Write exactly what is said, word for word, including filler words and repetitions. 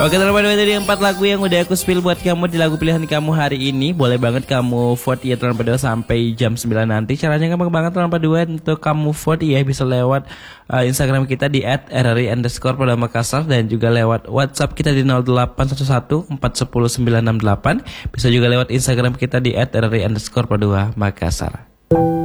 Oke teman-teman, dari empat lagu yang udah aku spill buat kamu di lagu pilihan kamu hari ini. Boleh banget kamu vote ya teman berdua sampai jam sembilan nanti. Caranya gampang banget teman berdua, untuk kamu vote ya bisa lewat uh, Instagram kita di at rri underscore pada Makassar, dan juga lewat WhatsApp kita di nol delapan satu satu empat satu nol sembilan enam delapan. Bisa juga lewat Instagram kita di at rri underscore pada Makassar.